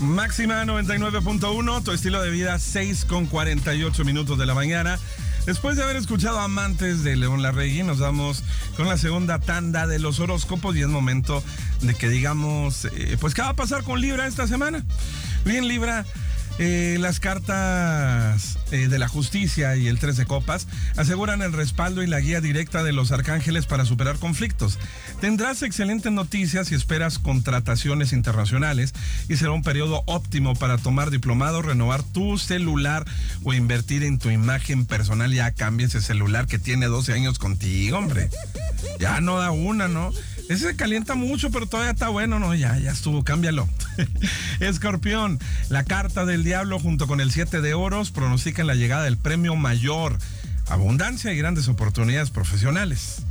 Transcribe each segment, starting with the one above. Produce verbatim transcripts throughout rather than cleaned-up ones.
Máxima noventa y nueve punto uno, tu estilo de vida, seis con cuarenta y ocho minutos de la mañana. Después de haber escuchado Amantes de León Larregui, nos vamos con la segunda tanda de los horóscopos y es momento de que digamos, eh, pues, ¿qué va a pasar con Libra esta semana? Bien, Libra, eh, las cartas eh, de la justicia y el tres de copas aseguran el respaldo y la guía directa de los arcángeles para superar conflictos. Tendrás excelentes noticias si esperas contrataciones internacionales y será un periodo óptimo para tomar diplomado, renovar tu celular o invertir en tu imagen personal. Ya cambia ese celular que tiene doce años contigo, hombre. Ya no da una, ¿no? Ese se calienta mucho, pero todavía está bueno, ¿no? Ya, ya estuvo, cámbialo. Escorpión, la carta del diablo junto con el siete de oros pronostican la llegada del premio mayor, abundancia y grandes oportunidades profesionales.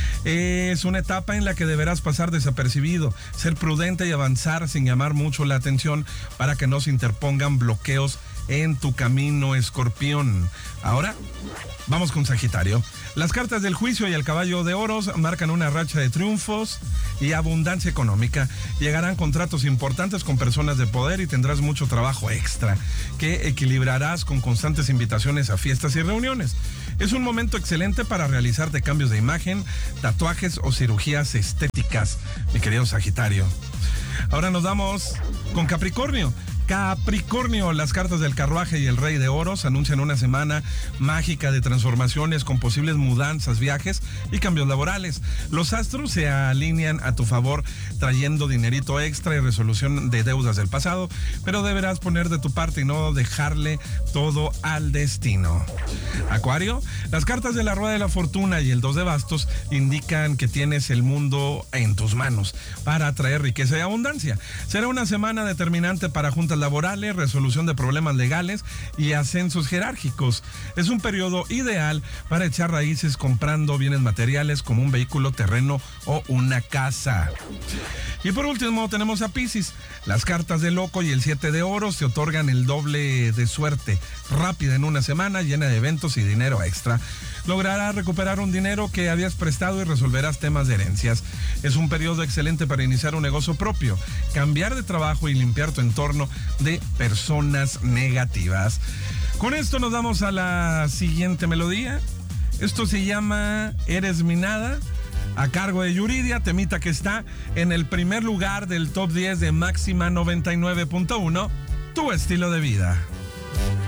Es una etapa en la que deberás pasar desapercibido, ser prudente y avanzar sin llamar mucho la atención para que no se interpongan bloqueos en tu camino, Escorpión. Ahora, vamos con Sagitario. Las cartas del juicio y el caballo de oros marcan una racha de triunfos y abundancia económica. Llegarán contratos importantes con personas de poder y tendrás mucho trabajo extra que equilibrarás con constantes invitaciones a fiestas y reuniones. Es un momento excelente para realizarte cambios de imagen, tatuajes o cirugías estéticas, mi querido Sagitario. Ahora nos vamos con Capricornio. Capricornio, las cartas del carruaje y el rey de oros anuncian una semana mágica de transformaciones con posibles mudanzas, viajes y cambios laborales. Los astros se alinean a tu favor trayendo dinerito extra y resolución de deudas del pasado, pero deberás poner de tu parte y no dejarle todo al destino. Acuario, las cartas de la rueda de la fortuna y el dos de bastos indican que tienes el mundo en tus manos para atraer riqueza y abundancia. Será una semana determinante para juntas laborales, resolución de problemas legales y ascensos jerárquicos. Es un periodo ideal para echar raíces comprando bienes materiales como un vehículo, terreno o una casa. Y por último tenemos a Piscis. Las cartas de loco y el siete de oros te otorgan el doble de suerte rápida en una semana llena de eventos y dinero extra. Lograrás recuperar un dinero que habías prestado y resolverás temas de herencias. Es un periodo excelente para iniciar un negocio propio, cambiar de trabajo y limpiar tu entorno de personas negativas. Con esto nos vamos a la siguiente melodía. Esto se llama Eres mi nada, a cargo de Yuridia, temita que está en el primer lugar del top diez de Máxima noventa y nueve punto uno, tu estilo de vida.